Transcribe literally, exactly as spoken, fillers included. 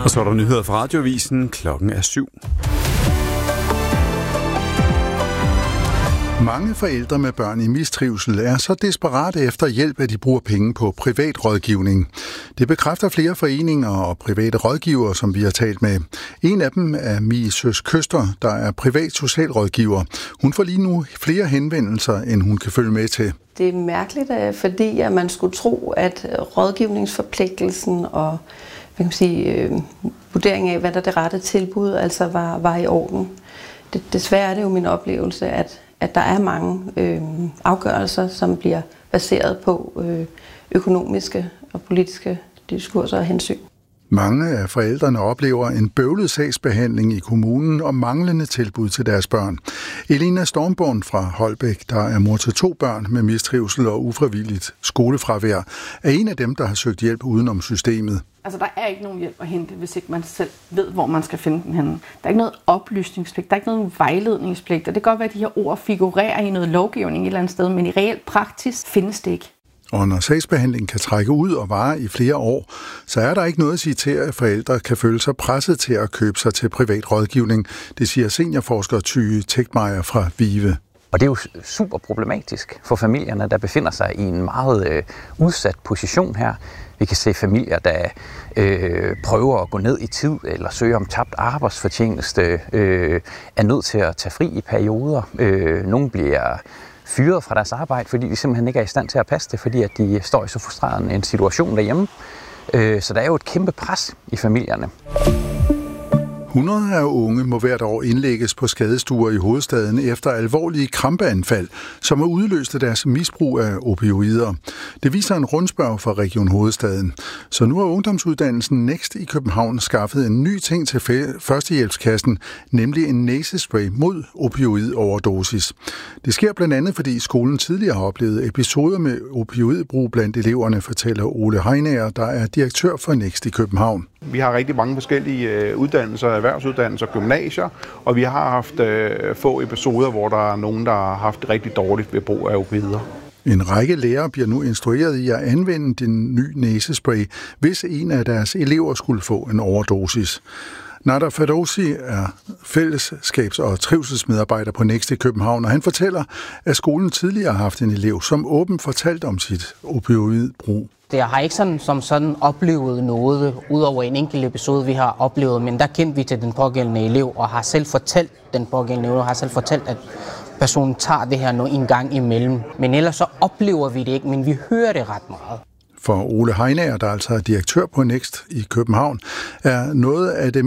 Og så er der nyheder fra Radioavisen. Klokken er syv. Mange forældre med børn i mistrivsel er så desperate efter hjælp, at de bruger penge på privat rådgivning. Det bekræfter flere foreninger og private rådgivere, som vi har talt med. En af dem er Mie Søs Køster, der er privat socialrådgiver. Hun får lige nu flere henvendelser, end hun kan følge med til. Det er mærkeligt, fordi at man skulle tro, at rådgivningsforpligtelsen og hvad kan man sige, øh, vurdering af, hvad der er det rette tilbud, altså var, var i orden. Det, desværre er det jo min oplevelse, at at der er mange øh, afgørelser, som bliver baseret på øh, økonomiske og politiske diskurser og hensyn. Mange af forældrene oplever en bøvlet sagsbehandling i kommunen og manglende tilbud til deres børn. Elina Stormborn fra Holbæk, der er mor til to børn med mistrivsel og ufrivilligt skolefravær, er en af dem, der har søgt hjælp udenom systemet. Altså, der er ikke nogen hjælp at hente, hvis ikke man selv ved, hvor man skal finde den henne. Der er ikke noget oplysningspligt, der er ikke noget vejledningspligt, og det kan godt være, at de her ord figurerer i noget lovgivning et eller andet sted, men i reelt praksis findes det ikke. Og når sagsbehandlingen kan trække ud og vare i flere år, så er der ikke noget at sige til, at forældre kan føle sig presset til at købe sig til privat rådgivning. Det siger seniorforsker Tyge Tegtmeier fra VIVE. Og det er jo super problematisk for familierne, der befinder sig i en meget øh, udsat position her. Vi kan se familier, der øh, prøver at gå ned i tid eller søge om tabt arbejdsfortjeneste, øh, er nødt til at tage fri i perioder. Øh, nogle bliver fyret fra deres arbejde, fordi de simpelthen ikke er i stand til at passe det, fordi at de står i så frustrerende en situation derhjemme. Øh, så der er jo et kæmpe pres i familierne. hundrede af unge må hvert år indlægges på skadestuer i hovedstaden efter alvorlige krampeanfald, som har udløst deres misbrug af opioider. Det viser en rundspørg fra Region Hovedstaden. Så nu har ungdomsuddannelsen Next i København skaffet en ny ting til førstehjælpskassen, nemlig en næsespray mod opioidoverdosis. Det sker blandt andet, fordi skolen tidligere har oplevet episoder med opioidbrug blandt eleverne, fortæller Ole Heinager, der er direktør for Next i København. Vi har rigtig mange forskellige uddannelser, erhvervsuddannelser, gymnasier, og vi har haft øh, få episoder, hvor der er nogen, der har haft det rigtig dårligt ved brug af opioider. En række lærere bliver nu instrueret i at anvende den nye næsespray, hvis en af deres elever skulle få en overdosis. Nader Ferdowsi er fællesskabs- og trivselsmedarbejder på Next i København, og han fortæller, at skolen tidligere har haft en elev, som åbent fortalte om sit opioidbrug. Jeg har ikke sådan, som sådan oplevet noget, udover en enkelt episode, vi har oplevet, men der kendte vi til den pågældende elev, og har selv fortalt den pågældende elev, og har selv fortalt, at personen tager det her en gang imellem. Men ellers så oplever vi det ikke, men vi hører det ret meget. For Ole Heinager, der altså er direktør på Next i København, er noget af det